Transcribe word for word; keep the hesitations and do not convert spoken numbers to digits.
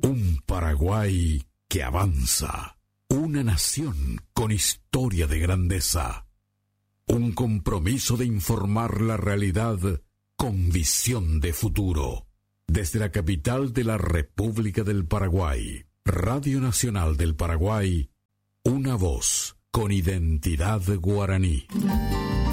Un Paraguay que avanza. Una nación con historia de grandeza. Un compromiso de informar la realidad con visión de futuro. Desde la capital de la República del Paraguay, Radio Nacional del Paraguay, una voz con identidad guaraní.